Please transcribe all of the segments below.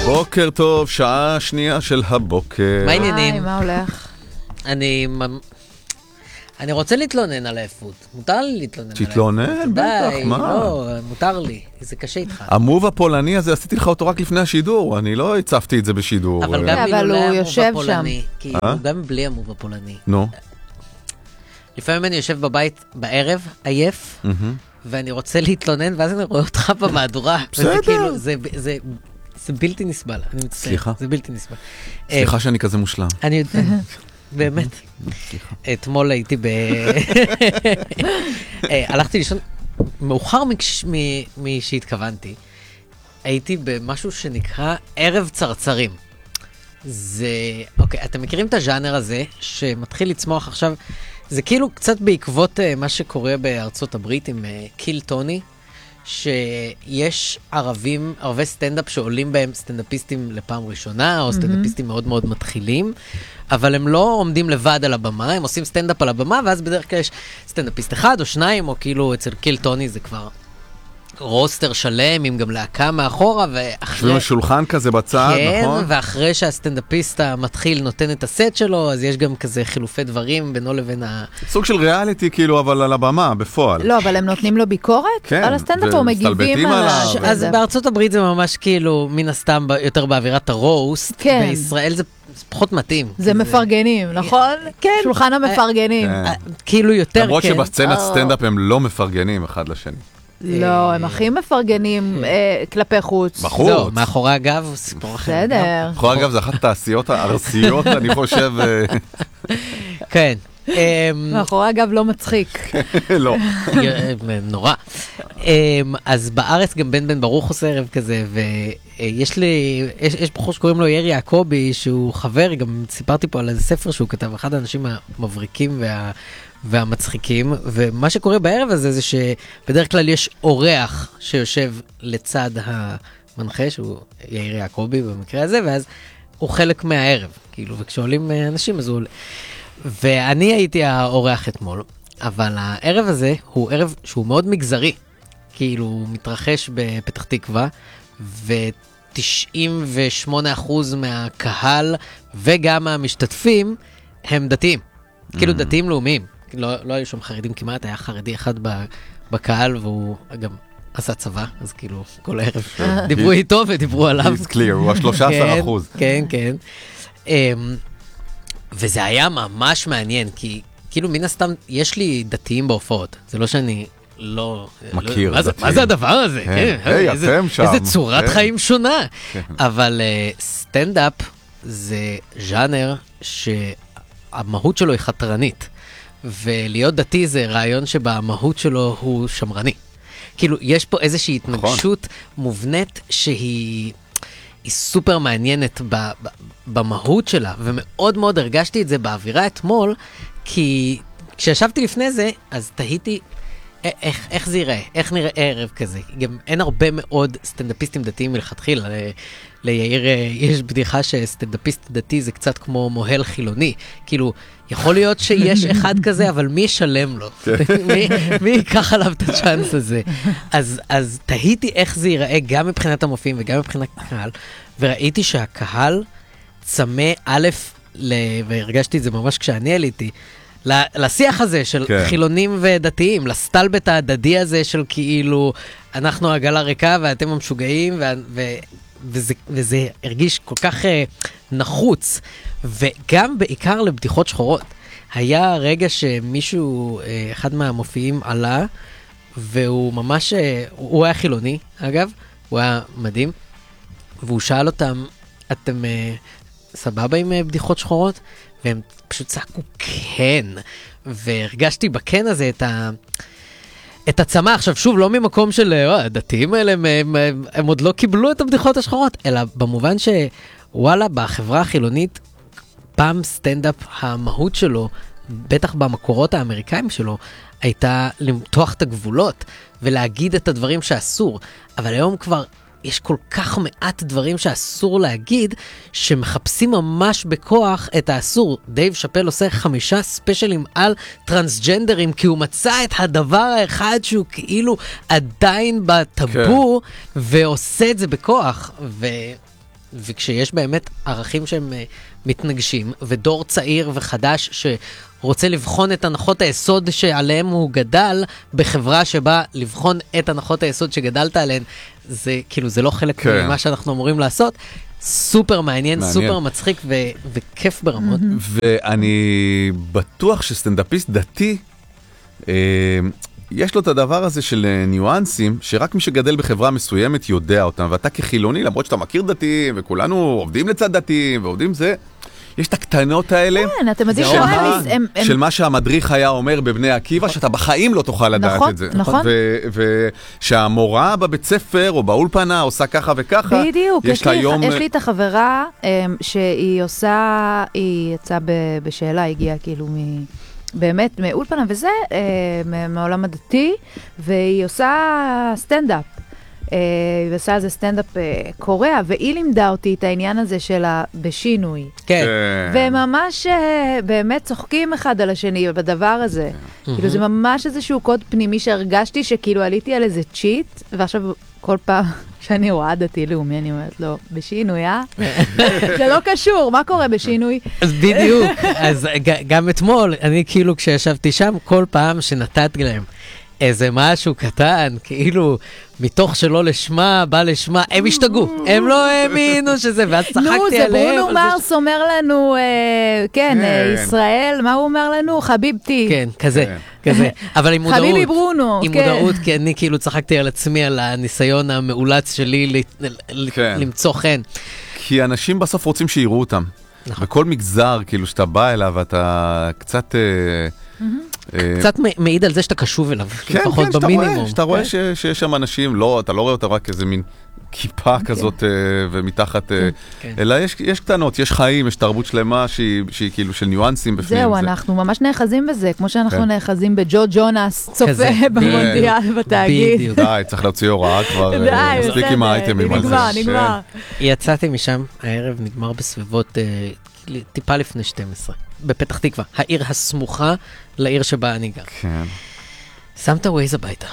בוקר טוב, שעה שנייה של הבוקר. מה העניינים? מה הולך? אני רוצה להתלונן על העייפות. מותר לי להתלונן על העייפות. תתלונן? בטח, מה? לא, מותר לי. זה קשה איתך. המוב הפולני הזה, עשיתי לך אותו רק לפני השידור. אני לא הצפתי את זה בשידור. אבל גם אבל אילולא הוא המוב יושב הפולני. כאילו, גם בלי המוב הפולני. נו. לפעמים אני יושב בבית בערב, עייף, ואני רוצה להתלונן, ואז אני רואה אותך במהדורה. בסדר. זה בלתי נסבל. אני מצטער. סליחה. זה בלתי נסבל. סליחה שאני כזה מושלם. אני יודע, באמת. אתמול הייתי הלכתי לישון מאוחר משהתכוונתי. הייתי במשהו שנקרא ערב צרצרים. אוקיי, אתם מכירים את הז'אנר הזה שמתחיל לצמוח עכשיו? זה כאילו קצת בעקבות מה שקורה בארצות הברית עם קיל טוני, שיש ערבי סטנדאפ שעולים בהם סטנדאפיסטים לפעם ראשונה, או סטנדאפיסטים מאוד מאוד מתחילים, אבל הם לא עומדים לבד על הבמה, הם עושים סטנדאפ על הבמה, ואז בדרך כלל יש סטנדאפיסט אחד או שניים, או כאילו אצל קיל טוני זה כבר רוסטר שלם, עם גם להקה מאחורה, שבים שולחן כזה בצד, נכון? כן, ואחרי שהסטנדאפיסט המתחיל נותן את הסט שלו, אז יש גם כזה חילופי דברים בינו לבין סוג של ריאליטי כאילו, אבל על הבמה, בפועל. לא, אבל הם נותנים לו ביקורת על הסטנדאפ, או מגיבים על אז בארצות הברית זה ממש כאילו, מן הסתם יותר באווירת הרוסט, בישראל זה פחות מתאים. זה מפרגנים, נכון? כן. שולחן המפרגנים. כאילו יותר, כן. למרות שבסצנת סטנדאפ הם לא מפרגנים אחד לשני. לא, הם הכי מפרגנים כלפי חוץ. בחוץ. לא, מאחורי הגב, סיפור אחר. בסדר. מאחורי הגב זה אחת התעשיות הארסיות, אני חושב. כן. מאחורי הגב לא מצחיק. לא. נורא. אז בארץ גם בן ברוך עושה ערב כזה, ויש בחור שקוראים לו יאיר יעקבי, שהוא חבר, גם סיפרתי פה על איזה ספר שהוא כתב, אחד האנשים המבריקים והמצחיקים, ומה שקורה בערב הזה זה שבדרך כלל יש אורח שיושב לצד המנחה, שהוא יאיר יעקבי במקרה הזה, ואז הוא חלק מהערב, כאילו, וכשעולים אנשים אז הוא עולה. ואני הייתי האורח אתמול, אבל הערב הזה הוא ערב שהוא מאוד מגזרי, כאילו הוא מתרחש בפתח תקווה, ו98% מהקהל וגם המשתתפים הם דתיים, כאילו דתיים לאומיים. לא היו שם חרדים כמעט, היה חרדי אחד בקהל, והוא גם עשה צבא, אז כאילו כל הערב דיברו איתו ודיברו עליו. He's clear, הוא 13%. כן, כן. וזה היה ממש מעניין, כי כאילו מן הסתם יש לי דתיים בהופעות, זה לא שאני לא מכיר. מה זה הדבר הזה? היי, אתם שם. איזה צורת חיים שונה. אבל סטנדאפ זה ז'אנר שהמהות שלו היא חתרנית. ולהיות דתי זה רעיון שבמהות שלו הוא שמרני. כאילו, יש פה איזושהי התנגשות מובנית שהיא סופר מעניינת במהות שלה, ומאוד מאוד הרגשתי את זה באווירה אתמול, כי כשישבתי לפני זה, אז תהיתי איך זה ייראה, איך נראה ערב כזה. גם אין הרבה מאוד סטנדאפיסטים דתיים מלכתחילה. ליאיר יש בדיחה שסטנדאפיסט דתי זה קצת כמו מוהל חילוני. כאילו, יכול להיות שיש אחד כזה, אבל מי ישלם לו? מי ייקח עליו את הצ'אנס הזה? אז תהיתי איך זה ייראה גם מבחינת המופיעים וגם מבחינת הקהל, וראיתי שהקהל צמא א', והרגשתי את זה ממש כשאני עליתי, לשיח הזה של חילונים ודתיים, לסטלבט ההדדי הזה של כאילו, אנחנו עגלה ריקה ואתם המשוגעים, וזה הרגיש כל כך נחוץ, וגם בעיקר לבדיחות שחורות. היה רגע שמישהו, אחד מהמופיעים עלה, והוא ממש, הוא היה חילוני, אגב, הוא היה מדהים, והוא שאל אותם, אתם סבבה עם בדיחות שחורות? והם פשוט צעקו כן, והרגשתי בכן הזה את הצמא. עכשיו שוב, לא ממקום של הדתיים האלה, הם עוד לא קיבלו את הבדיחות השחורות, אלא במובן שוואלה, בחברה החילונית, פעם סטנדאפ, המהות שלו, בטח במקורות האמריקאים שלו, הייתה למתוח את הגבולות, ולהגיד את הדברים שאסור, אבל היום כבר יש כל כך מעט דברים שאסור להגיד, שמחפשים ממש בכוח את האסור. דייב שאפל עושה 5 ספיישלים על טרנסג'נדרים, כי הוא מצא את הדבר האחד שהוא כאילו עדיין בטאבו, ועושה את זה בכוח. וכשיש באמת ערכים שהם מתנגשים, ודור צעיר וחדש שרוצה לבחון את הנחות היסוד שעליהם הוא גדל, בחברה שבה לבחון את הנחות היסוד שגדלת עליהן, זה כאילו, זה לא חלק ממה שאנחנו אמורים לעשות. סופר מעניין, סופר מצחיק וכיף ברמות. ואני בטוח שסטנדאפיסט דתי, יש לו את הדבר הזה של ניואנסים, שרק מי שגדל בחברה מסוימת יודע אותם, ואתה כחילוני, למרות שאתה מכיר דתיים, וכולנו עובדים לצד דתיים, ועובדים זה, יש את הקטנות האלה, כן, אתם יודעים של מה שהמדריך היה אומר בבני עקיבא, שאתה בחיים לא תוכל לדעת את זה. נכון. ושהמורה בבית ספר או באולפנה עושה ככה וככה. בדיוק, יש לי את החברה שהיא עושה, היא יצאה בשאלה, הגיעה כאילו באמת מאולפנה וזה, מעולם הדתי, והיא עושה סטנדאפ. היא עושה איזה סטנדאפ קוריאה, והיא לימדה אותי את העניין הזה שלה בשינוי. כן. וממש באמת צוחקים אחד על השני בדבר הזה. כאילו זה ממש איזשהו קוד פנימי שהרגשתי שכאילו עליתי על איזה צ'יט, ועכשיו כל פעם שאני רואה דתי לאומי, אני אומרת לו, בשינוי, זה לא קשור, מה קורה בשינוי? אז בדיוק, אז גם אתמול, אני כאילו כשישבתי שם, כל פעם שנתתי להם איזה משהו קטן, כאילו, מתוך שלא לשמה, בא לשמה, הם השתגעו, הם לא האמינו שזה, ואז צחקתי עליהם. נו, זה ברונו מרס אומר לנו, כן, ישראל, מה הוא אומר לנו? חביבתי. כן, כזה. אבל עם מודעות. חביבי ברונו, עם מודעות, כי אני כאילו צחקתי על עצמי, על הניסיון המאולץ שלי למצוא חן. כי אנשים בסוף רוצים שיראו אותם. בכל מגזר, כאילו, שאתה בא אליו, אתה קצת... קצת מעיד על זה שאתה קשוב אליו, לפחות במינימום. שאתה רואה שיש שם אנשים, אתה לא רואה אותם רק איזה מין כיפה כזאת ומתחת, אלא יש קטנות, יש חיים, יש תרבות שלמה שהיא כאילו של ניואנסים בפנים. זהו, אנחנו ממש נאחזים בזה, כמו שאנחנו נאחזים בג'ו ג'ונס, צופה במונדיאל בתאגיד. די, צריך להוציא הוראה כבר, מספיק עם האייטמים על זה. נגמר. יצאתי משם, הערב נגמר בסביבות טיפה לפני 12. בפתח תקווה, העיר הסמוכה לעיר שבה אני גר. כן. שם את הווייז הביתה.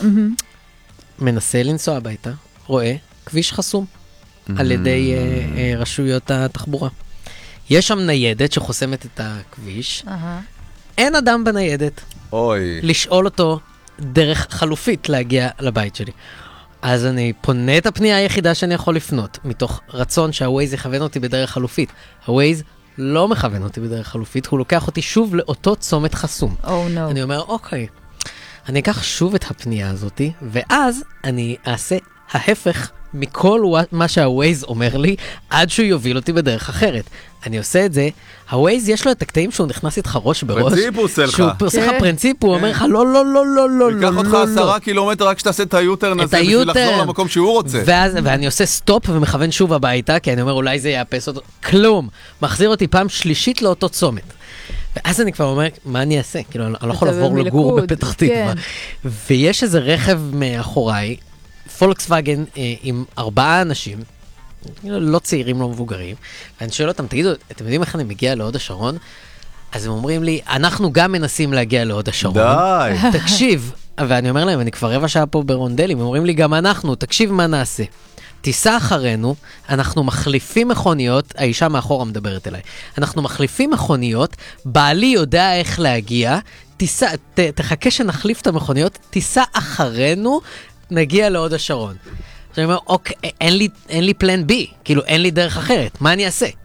מנסה לנסוע הביתה, רואה כביש חסום על ידי רשויות התחבורה. יש שם ניידת שחוסמת את הכביש. אין אדם בניידת. אוי. לשאול אותו דרך חלופית להגיע לבית שלי. אז אני פונה את הפנייה היחידה שאני יכול לפנות, מתוך רצון שהווייז יכוון אותי בדרך חלופית. הווייז לא מכוון אותי בדרך חלופית, הוא לוקח אותי שוב לאותו צומת חסום. אני אומר, אוקיי, אני אקח שוב את הפנייה הזאת, ואז אני אעשה ההפך מכל מה שהווייז אומר לי, עד שהוא יוביל אותי בדרך אחרת. אני עושה את זה, הווייז יש לו את הקטעים שהוא נכנס איתך ראש בראש. פרינציפ הוא עושה לך. שהוא עושה לך פרינציפ, הוא אומר לך, לא, לא, לא, לא, לא, לא. ייקח אותך 10 קילומטר רק שתעשה את היוטרן הזה, בשביל לחזור למקום שהוא רוצה. ואני עושה סטופ ומכוון שוב הביתה, כי אני אומר, אולי זה יאפס אותו. כלום. מחזיר אותי פעם שלישית לאותו צומת. ואז אני כבר אומר, מה אני אעשה? כאילו, אני לא יכול לעבור לגור בפתח תקווה. ויש איזה רכב מאחוריי, פולקסווגן עם 4 אנשים, לא צעירים, לא מבוגרים, ואני שואל אותם, תגידו, אתם יודעים איך אני מגיע להוד השרון? אז הם אומרים לי, אנחנו גם מנסים להגיע להוד השרון. די. תקשיב, ואני אומר להם, אני כבר רבע שעה פה ברונדלים, הם אומרים לי, גם אנחנו, תקשיב מה נעשה. תיסע אחרינו, אנחנו מחליפים מכוניות, האישה מאחורה מדברת אליי, אנחנו מחליפים מכוניות, בעלי יודע איך להגיע, תחכה שנחליף את המכוניות, תיסע אחרינו, נגיע להוד השרון. אז אני אומר, אוקיי, אין לי פלן בי, כאילו אין לי דרך אחרת, מה אני אעשה?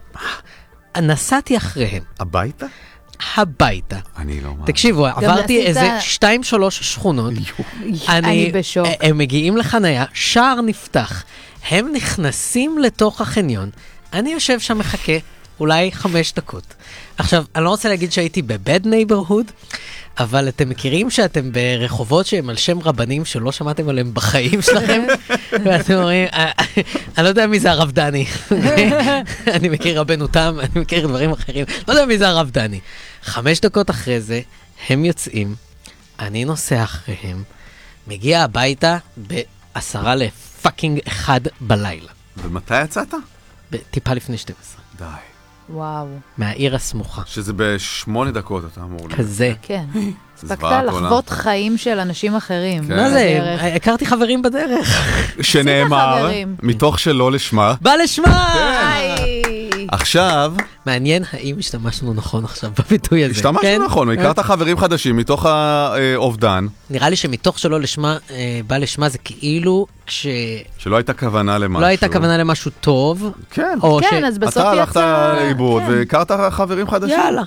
נסעתי אחריהם. הביתה? הביתה. אני לא מאמין. תקשיבו, עברתי איזה 2-3 שכונות. אני בשוק. הם מגיעים לחניה, שער נפתח. הם נכנסים לתוך החניון. אני יושב שם מחכה אולי 5 דקות. עכשיו, אני לא רוצה להגיד שהייתי בבד נייברהוד, אבל אתם מכירים שאתם ברחובות שהם על שם רבנים שלא שמעתם עליהם בחיים שלכם? ואתם אומרים, אני לא יודע מי זה הרב דני. אני מכיר רבנו תם, אני מכיר דברים אחרים. לא יודע מי זה הרב דני. 5 דקות אחרי זה, הם יוצאים, אני נוסע אחריהם, מגיע הביתה ב10:50 בלילה. ומתי יצאת? טיפה לפני 12. די. וואו. מהעיר הסמוכה. שזה ב8 דקות אתה אמור. כזה. כן. הספקת זוועת לחוות חיים של אנשים אחרים. כן. מה זה? בדרך. הכרתי חברים בדרך. שנאמר, חברים. מתוך שלא לשמה. בא לשמה! היי. עכשיו, מעניין האם השתמשנו נכון עכשיו בביטוי הזה. השתמשנו נכון, הכרת חברים חדשים מתוך האובדן, נראה לי שמתוך שלא לשמה, בא לשמה זה כאילו שלא הייתה כוונה למשהו. לא הייתה כוונה למשהו טוב. כן. או כן, אז בסוף אתה הלכת יצא... לאיבוד כן. והכרת חברים חדשים. יאללה.